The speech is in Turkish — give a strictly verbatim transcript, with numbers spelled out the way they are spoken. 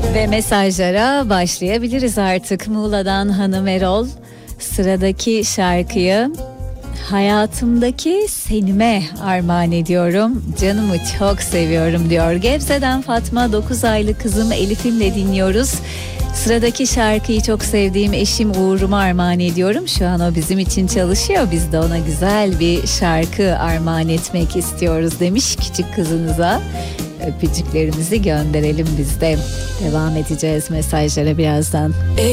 Ve mesajlara başlayabiliriz artık. Muğla'dan Hanım Erol sıradaki şarkıyı hayatımdaki senime armağan ediyorum. Canımı çok seviyorum diyor. Gebze'den Fatma, dokuz aylık kızım Elif'imle dinliyoruz. Sıradaki şarkıyı çok sevdiğim eşim Uğur'uma armağan ediyorum. Şu an o bizim için çalışıyor. Biz de ona güzel bir şarkı armağan etmek istiyoruz demiş küçük kızınıza. Öpücüklerimizi gönderelim biz de. Devam edeceğiz mesajlara birazdan.